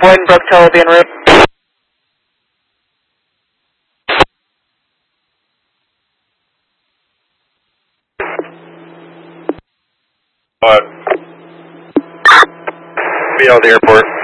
Boydenbrook to Obion Route. Be out of the airport.